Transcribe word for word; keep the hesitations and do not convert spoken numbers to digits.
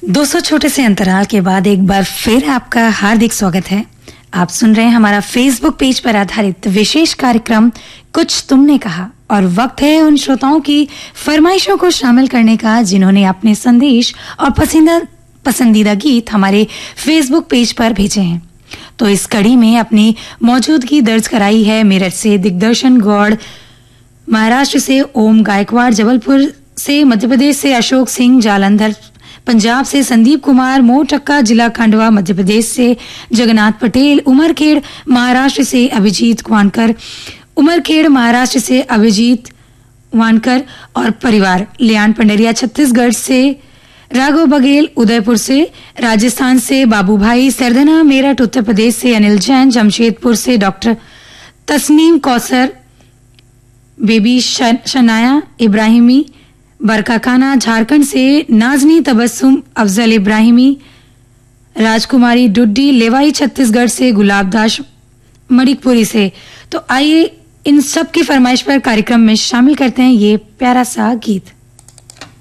दो सौ छोटे से अंतराल के बाद एक बार फिर आपका हार्दिक स्वागत है। आप सुन रहे हैं हमारा फेसबुक पेज पर आधारित विशेष कार्यक्रम कुछ तुमने कहा, और वक्त है उन श्रोताओं की फरमाइशों को शामिल करने का जिन्होंने अपने संदेश और पसंदीदा पसंदीदा गीत हमारे फेसबुक पेज पर भेजे हैं। तो इस कड़ी में अपनी मौजूदगी दर्ज कराई है मेरठ से दिग्दर्शन गौड़, महाराष्ट्र से ओम गायकवाड़, जबलपुर से मध्य प्रदेश से अशोक सिंह, जालंधर पंजाब से संदीप कुमार, मोटक्का जिला खंडवा मध्य प्रदेश से जगन्नाथ पटेल, उमरखेड़ महाराष्ट्र से अभिजीत वानकर, उमरखेड़ महाराष्ट्र से अभिजीत वानकर और परिवार, लियान पंडरिया छत्तीसगढ़ से राघव बघेल, उदयपुर से राजस्थान से बाबू भाई, सरदना मेरठ उत्तर प्रदेश से अनिल जैन, जमशेदपुर से डॉक्टर तस्नीम कौसर, बेबी शनाया इब्राहिमी, बरका खाना झारखंड से नाजनी तबस्सुम, अफजल इब्राहिमी, राजकुमारी डुड्डी, लेवाई छत्तीसगढ़ से गुलाबदास मणिकपुरी से। तो आइए इन सब की फरमाइश पर कार्यक्रम में शामिल करते हैं ये प्यारा सा गीत।